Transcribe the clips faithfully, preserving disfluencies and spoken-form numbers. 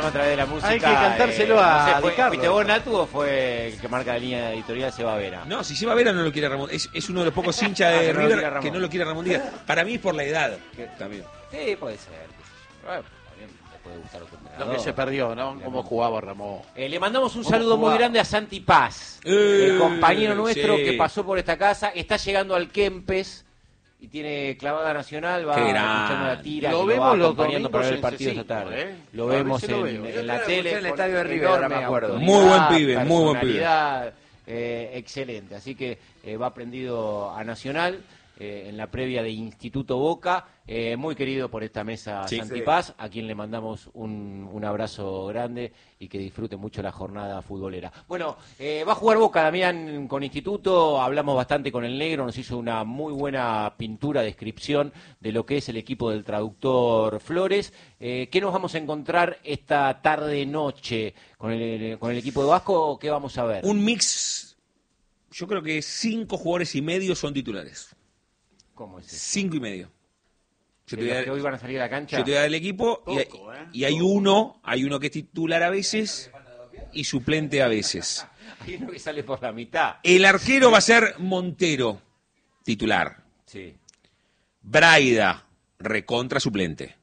a través de la música. Hay que cantárselo a no sé, fue, Di Carlo. ¿Fuiste vos, Natu, o fue el que marca la línea editorial Seba Vera? No, si Seba Vera no lo quiere Ramón. Es, es uno de los pocos hinchas de Ah, que no lo River quiere Ramón. que no lo quiere Ramón Díaz. Para mí es por la edad. Que, también. Sí, puede ser. Bueno, también le puede gustar otro entrenador. Lo que se perdió, ¿no? Cómo jugaba Ramón. Eh, le mandamos un ¿Cómo saludo jugaba? muy grande a Santi Paz, Eh, el compañero nuestro sí. que pasó por esta casa, está llegando al Kempes y tiene clavada nacional, va Qué escuchando la grande. tira, Lo que vemos va los acompañando para ver el domingos partido en esta C cinco, tarde. ¿eh? Lo A ver vemos si lo en, veo. en Yo la lo tele. escuché en el con estadio de River, ahora enorme me acuerdo. autoridad, Muy buen pibe, muy buen pibe. personalidad, eh, excelente, así que eh, va prendido a Nacional. Eh, en la previa de Instituto Boca, eh, muy querido por esta mesa Sí. Santi Sí. Paz, a quien le mandamos un, un abrazo grande y que disfrute mucho la jornada futbolera. Bueno, eh, va a jugar Boca, Damián, con Instituto, hablamos bastante con el negro, nos hizo una muy buena pintura, descripción de lo que es el equipo del traductor Flores. Eh, ¿Qué nos vamos a encontrar esta tarde-noche con el, con el equipo de Vasco? ¿Qué vamos a ver? Un mix, yo creo que cinco jugadores y medio son titulares. ¿Cómo es eso? Cinco y medio. Yo te ¿De voy a los dar- que hoy van a salir a la cancha? Yo te voy a dar el equipo y, hay- Poco, ¿eh? y hay uno, hay uno que es titular a veces y suplente a veces. Hay uno que sale por la mitad. El arquero va a ser Montero, titular. Sí. Braida, recontra suplente.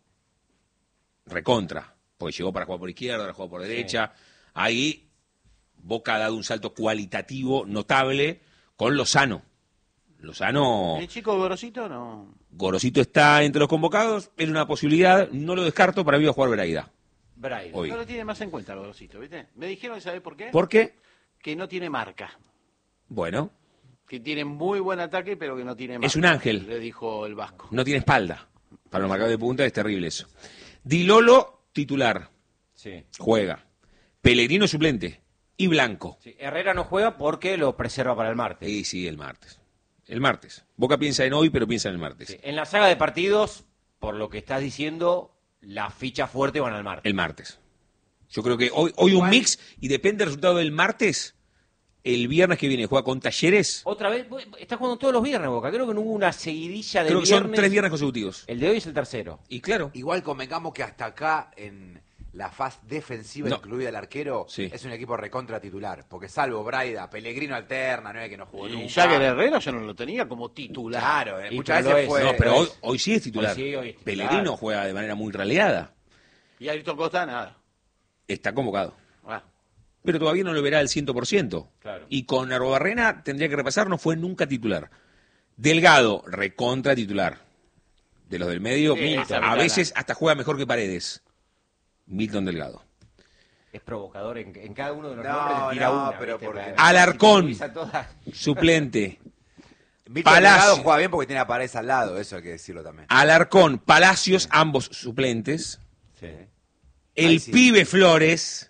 Recontra, porque llegó para jugar por izquierda, ahora juega por derecha. Ahí Boca ha dado un salto cualitativo notable con Lozano. Lozano, ¿El chico Gorosito no? Gorosito está entre los convocados, es una posibilidad, no lo descarto, para mí va a jugar Braida. Braida. Hoy. No lo tiene más en cuenta Gorosito, ¿viste? Me dijeron, ¿sabés por qué? ¿Por qué? Que no tiene marca. Bueno, Que tiene muy buen ataque, pero que no tiene marca. Es un ángel. Le dijo el Vasco. no tiene espalda. Para los marcadores de punta es terrible eso. Di Lolo, titular, Sí. juega. Pellegrino, suplente. Y Blanco. Sí, Herrera no juega porque lo preserva para el martes. Sí, sí, el martes. El martes. Boca piensa en hoy, pero piensa en el martes. Sí. En la saga de partidos, por lo que estás diciendo, las fichas fuertes van al martes. El martes. Yo creo que hoy, hoy un mix, y depende del resultado del martes, el viernes que viene juega con Talleres. Otra vez, vos estás jugando todos los viernes, Boca. Creo que no hubo una seguidilla de Creo que viernes. son tres viernes consecutivos. El de hoy es el tercero. Y claro, Igual convengamos que hasta acá, en la faz defensiva, No. incluida el arquero, Sí. es un equipo recontra titular. Porque salvo Braida, Pellegrino alterna, no es que no jugó Y nunca. Jagger Herrera yo no lo tenía como titular. Claro, eh, Y muchas pero veces lo es. fue... no, pero hoy, es- hoy sí es titular. Hoy sí, hoy es titular. Pellegrino juega de manera muy raleada. Y Ayrton Costa, nada. Está convocado. Ah, Pero todavía no lo verá al cien por ciento. Claro. Y con Arrobarrena tendría que repasar, no fue nunca titular. Delgado, recontra titular. De los del medio, Sí, Milton. esa A ventana. veces hasta juega mejor que Paredes. Milton Delgado. Es provocador en, en cada uno de los No, nombres le tira no, una. pero ¿viste? porque- La- Alarcón. utiliza todas. Suplente. Milton Palacio. Delgado juega bien porque tiene a Paredes al lado, eso hay que decirlo también. Alarcón, Palacios, ambos suplentes. Sí. El Ahí sí. pibe Flores,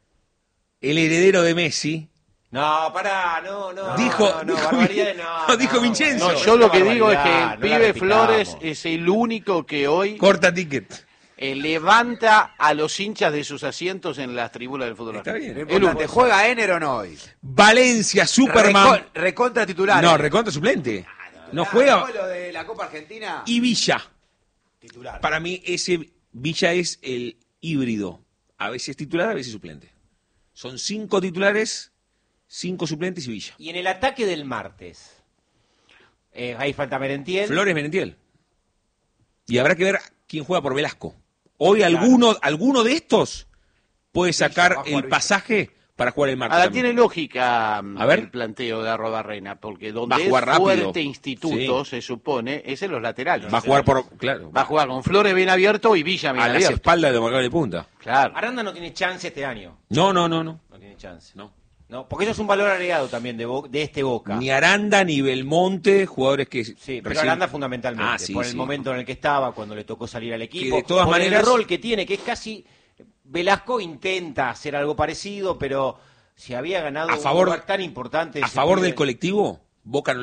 el heredero de Messi. No, pará, no, no. Dijo- no, no, dijo barbaridad, Mi- no, no, dijo Vincenzo. no, eso yo es lo una que digo es que barbaridad, el no la pibe repitamos. Flores es el único que hoy Corta ticket. eh, levanta a los hinchas de sus asientos en las tribunas del fútbol Está argentino. Lo bien. importante, ¿juega Ener o no hoy? Valencia, Superman. Reco- recontra titular. No, eh. recontra suplente. No Ah, juega. ¿no lo de la Copa Argentina? Y Villa. Titular. Para mí, ese Villa es el híbrido. A veces titular, a veces suplente. Son cinco titulares, cinco suplentes y Villa. Y en el ataque del martes, eh, ahí falta Merentiel. Flores Merentiel. Y habrá que ver quién juega por Velasco. Hoy alguno, alguno de estos puede sacar va a jugar el Villa. pasaje para jugar el martes. Ahora también. tiene lógica mm, A ver. el planteo de Arrobarrena, porque donde Va a jugar es rápido. fuerte instituto, Sí. se supone, es en los laterales. Va a jugar por. Claro. Va a jugar con Flores bien abierto y Villa bien a las abierto. espaldas de los marcadores de punta. Claro. Aranda no tiene chance este año. No, no, no, no. No tiene chance. no. No, porque eso es un valor agregado también de, Bo- de este Boca. Ni Aranda ni Belmonte, jugadores que. Sí, pero recién- Aranda fundamentalmente, Ah, sí, por el sí. momento en el que estaba, cuando le tocó salir al equipo, Que de todas por maneras- el rol que tiene, que es casi... Velasco intenta hacer algo parecido, pero si había ganado A favor- un lugar tan importante... A ese favor pibe- del colectivo, Boca no